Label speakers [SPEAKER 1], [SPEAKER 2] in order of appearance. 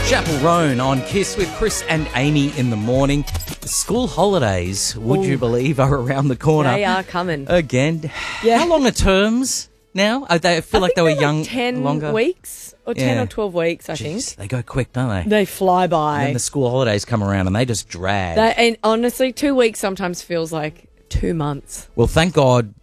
[SPEAKER 1] Chapel Roan on Kiss with Chris and Amy in the morning. The school holidays, would you believe, are around the corner.
[SPEAKER 2] They are coming.
[SPEAKER 1] Again.
[SPEAKER 2] Yeah.
[SPEAKER 1] How long are terms now? I feel like they were young.
[SPEAKER 2] 10
[SPEAKER 1] longer.
[SPEAKER 2] weeks or 10
[SPEAKER 1] Yeah.
[SPEAKER 2] or 12 weeks, I think.
[SPEAKER 1] Jeez, they go quick, don't they?
[SPEAKER 2] They fly by.
[SPEAKER 1] And then the school holidays come around and they just drag.
[SPEAKER 2] And honestly, 2 weeks sometimes feels like 2 months.
[SPEAKER 1] Well, thank God